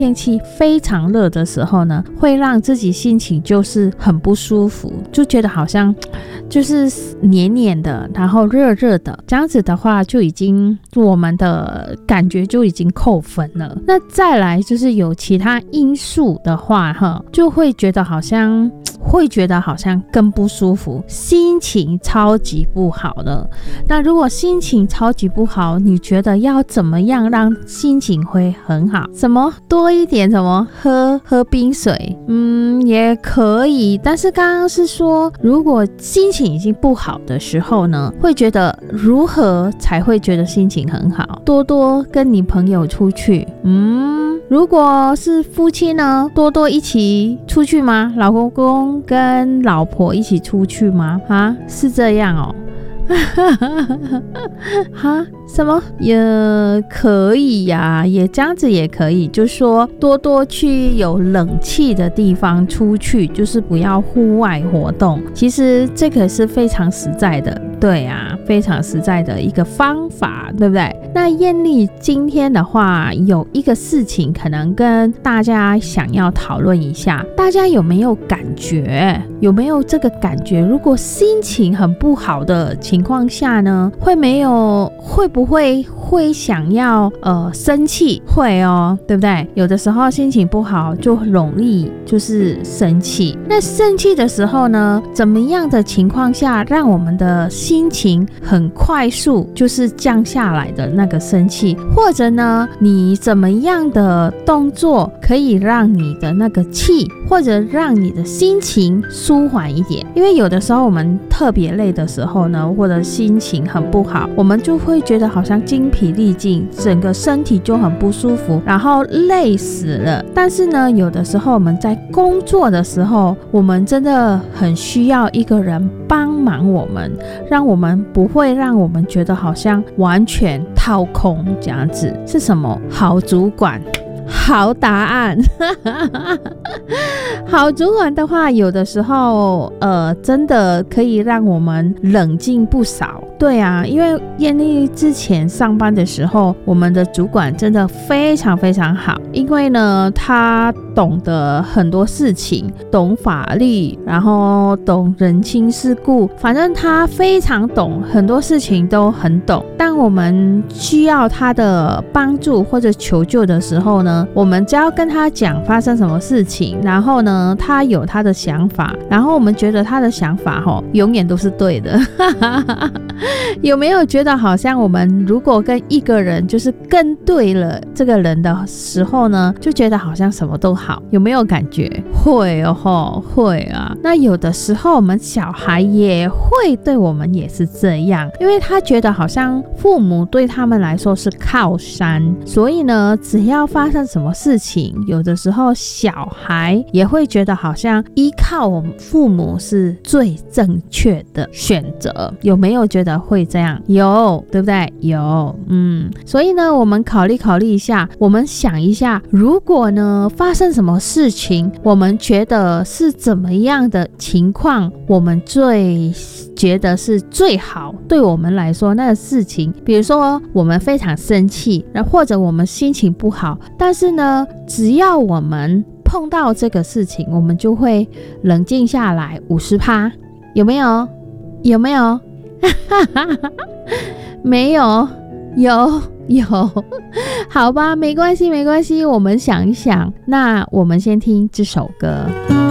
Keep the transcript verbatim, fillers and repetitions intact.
天气非常热的时候呢，会让自己心情就是很不舒服，就觉得好像就是黏黏的，然后热热的，这样子的话就已经我们的感觉就已经扣分了。那再来就是有其他因素的话哈，就会觉得好像会觉得好像更不舒服，心情超级不好的。那如果心情超级不好，你觉得要怎么样让心情会很好？什么多一点什么喝喝冰水，嗯，也可以。但是刚刚是说，如果心情已经不好的时候呢，会觉得如何才会觉得心情很好？多多跟你朋友出去，嗯，如果是夫妻呢，多多一起出去吗？老公公跟老婆一起出去吗？啊，是这样哦。哈，什么也可以呀、啊，也这样子也可以，就是说多多去有冷气的地方出去，就是不要户外活动。其实这个是非常实在的，对啊，非常实在的一个方法，对不对？那艳丽今天的话，有一个事情可能跟大家想要讨论一下，大家有没有感觉？有没有这个感觉？如果心情很不好的情况下呢，会没有会不会会想要呃生气？会哦，对不对？有的时候心情不好就容易就是生气。那生气的时候呢，怎么样的情况下让我们的心情很快速就是降下来的那个生气？或者呢，你怎么样的动作可以让你的那个气，或者让你的心情舒缓一点？因为有的时候我们特别累的时候呢，或者心情很不好，我们就会觉得好像精疲力尽，整个身体就很不舒服，然后累死了。但是呢，有的时候我们在工作的时候，我们真的很需要一个人帮忙我们，让我们不会让我们觉得好像完全掏空这样子。是什么？好主管。好答案好主管的话，有的时候呃，真的可以让我们冷静不少。对啊，因为艳丽之前上班的时候，我们的主管真的非常非常好，因为呢他懂得很多事情，懂法律，然后懂人情世故，反正他非常懂，很多事情都很懂。当我们需要他的帮助或者求救的时候呢，我们只要跟他讲发生什么事情，然后呢他有他的想法，然后我们觉得他的想法吼永远都是对的有没有觉得好像我们如果跟一个人就是跟对了这个人的时候呢，就觉得好像什么都好？有没有感觉？会哦吼，会啊。那有的时候我们小孩也会对我们也是这样，因为他觉得好像父母对他们来说是靠山，所以呢只要发生什么事情，有的时候小孩也会觉得好像依靠我们父母是最正确的选择。有没有觉得会这样？有，对不对？有，嗯，所以呢我们考虑考虑一下，我们想一下，如果呢发生什么事情，我们觉得是怎么样的情况，我们最觉得是最好，对我们来说那个事情，比如说我们非常生气，或者我们心情不好，但是呢只要我们碰到这个事情，我们就会冷静下来 百分之五十， 有没有？有没有？没有？有有好吧，没关系没关系，我们想一想。那我们先听这首歌。